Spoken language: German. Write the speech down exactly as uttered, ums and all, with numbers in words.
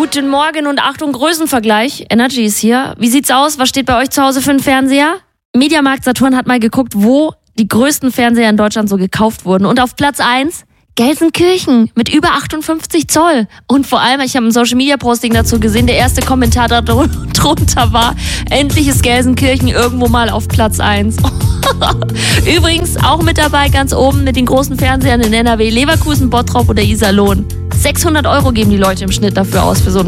Guten Morgen und Achtung, Größenvergleich. Energy ist hier. Wie sieht's aus? Was steht bei euch zu Hause für einen Fernseher? Mediamarkt Saturn hat mal geguckt, wo die größten Fernseher in Deutschland so gekauft wurden. Und auf Platz eins Gelsenkirchen mit über achtundfünfzig Zoll. Und vor allem, ich habe ein Social-Media-Posting dazu gesehen, der erste Kommentar da drunter war, endlich ist Gelsenkirchen irgendwo mal auf Platz eins. Übrigens auch mit dabei ganz oben mit den großen Fernsehern in N R W, Leverkusen, Bottrop oder Iserlohn. sechshundert Euro geben die Leute im Schnitt dafür aus für so ein